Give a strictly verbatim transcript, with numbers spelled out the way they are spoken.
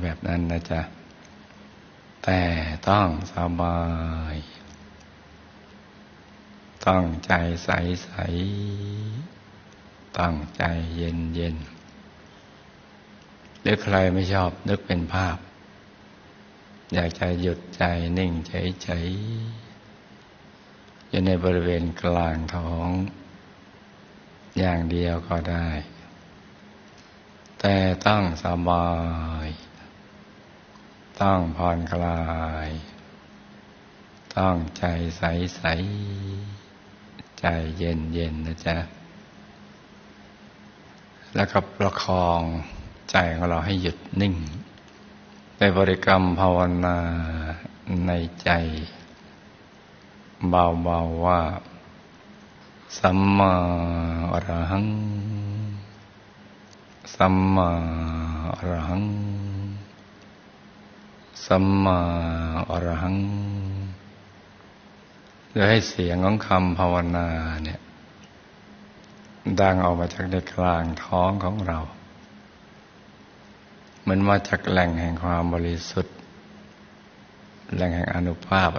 แบบนั้นนะจ๊ะแต่ต้องสบาย ต้องใจใสๆต้องใจเย็นๆหรือใครไม่ชอบนึกเป็นภาพอยากจะหยุดใจนิ่งเฉยๆอยู่ในบริเวณกลางท้องอย่างเดียวก็ได้แต่ต้องสบายต้องผ่อนคลายต้องใจใสๆใจเย็นๆนะจ๊ะแล้วก็ประคองใจของเราให้หยุดนิ่งไปบริกรรมภาวนาในใจเบาๆว่าสัมมาอรหังสัมมาอรหังสัมมาอรหังโดยให้เสียงของคำภาวนาเนี่ยดังออกมาจากในกลางท้องของเราเหมือนมาจากแหล่งแห่งความบริสุทธิ์แหล่งแห่งอานุภาพ